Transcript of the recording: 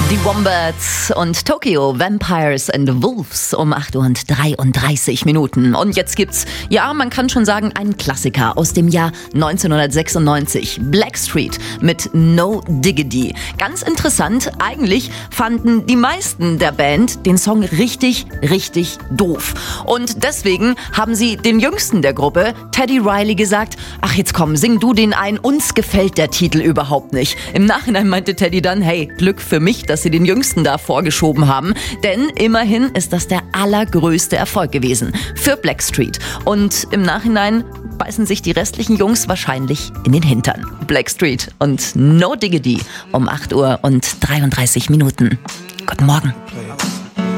Die Wombats und Tokyo Vampires and Wolves um 8:33 Uhr. Und jetzt gibt's, ja, man kann schon sagen, einen Klassiker aus dem Jahr 1996. Blackstreet mit No Diggity. Ganz interessant, eigentlich fanden die meisten der Band den Song richtig, richtig doof. Und deswegen haben sie den Jüngsten der Gruppe, Teddy Riley, gesagt, ach jetzt komm, sing du den ein, uns gefällt der Titel überhaupt nicht. Im Nachhinein meinte Teddy dann, hey, Glück für mich, dass sie den Jüngsten da vorgeschoben haben, denn immerhin ist das der allergrößte Erfolg gewesen für Blackstreet. Und im Nachhinein beißen sich die restlichen Jungs wahrscheinlich in den Hintern. Blackstreet und No Diggity um 8:33 Uhr. Guten Morgen.